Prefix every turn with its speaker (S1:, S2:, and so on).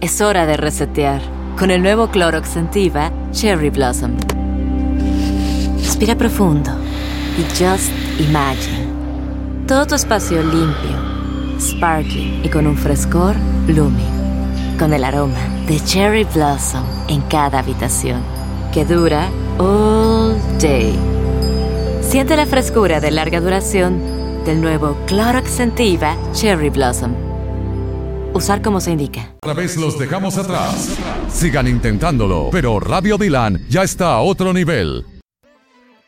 S1: Es hora de resetear con el nuevo Clorox Scentiva Cherry Blossom. Respira profundo y just imagine. Todo tu espacio limpio, sparkling y con un frescor blooming. Con el aroma de Cherry Blossom en cada habitación, que dura all day. Siente la frescura de larga duración del nuevo Clorox Scentiva Cherry Blossom. Usar como se indica.
S2: Otra vez los dejamos atrás. Sigan intentándolo, pero Radio Dylan ya está a otro nivel.